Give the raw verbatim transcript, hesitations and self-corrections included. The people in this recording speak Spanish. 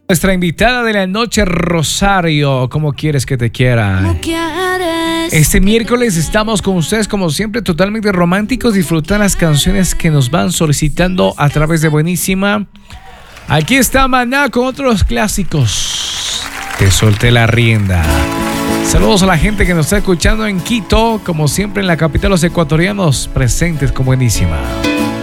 Nuestra invitada de la noche, Rosario. ¿Cómo quieres que te quiera? Este miércoles estamos con ustedes, como siempre, totalmente románticos. Disfrutar las canciones que nos van solicitando a través de Buenísima. Aquí está Maná con otros clásicos. Te solté la rienda. Saludos a la gente que nos está escuchando en Quito, como siempre en la capital, los ecuatorianos presentes con Buenísima.